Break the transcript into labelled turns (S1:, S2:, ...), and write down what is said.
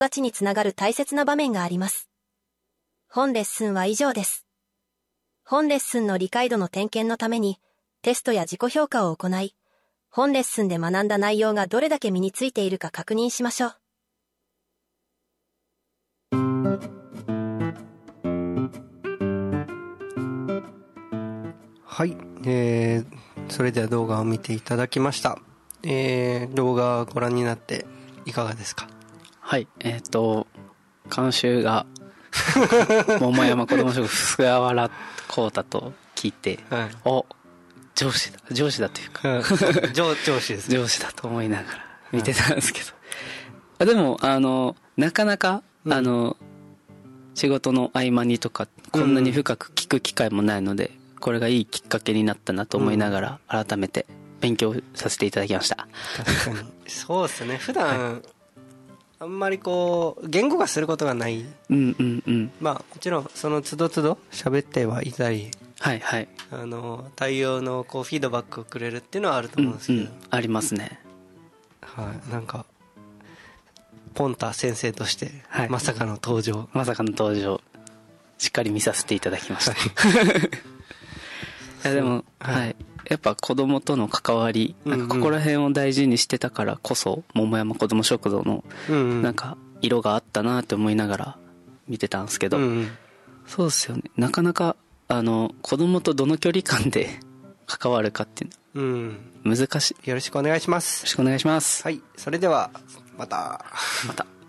S1: 勝ちにつながる大切な場面があります。本レッスンは以上です。本レッスンの理解度の点検のために、テストや自己評価を行い、本レッスンで学んだ内容がどれだけ身についているか確認しましょう。
S2: はい、それでは動画を見ていただきました。動画をご覧になっていかがですか？
S3: はい、監修が桃山子ども食菅原浩太と聞いて、
S2: はい、
S3: お、上司だというか、
S2: 上司ですね。
S3: 上司だと思いながら見てたんですけど、でもなかなか仕事の合間にとかこんなに深く聞く機会もないので、これがいいきっかけになったなと思いながら、改めて勉強させていただきました。
S2: 確かにそうですね。普段、はい、あんまりこう言語化することがない、まあもちろんその都度都度喋ってはいたり、
S3: はいはい、
S2: 対応のこうフィードバックをくれるっていうのはあると思うんですけど、
S3: ありますね。
S2: はい、なんかポンタ先生として、
S3: はい、
S2: まさかの登場
S3: しっかり見させていただきました。いやでも、はい、やっぱ子供との関わり、なんかここら辺を大事にしてたからこそ、桃山子ども食堂のなんか色があったなって思いながら見てたんですけど、そうですよね。なかなか子供とどの距離感で関わるかっていうの難しい。
S2: よろしくお願いします。
S3: よろしくお願いします。
S2: はい、それではまた。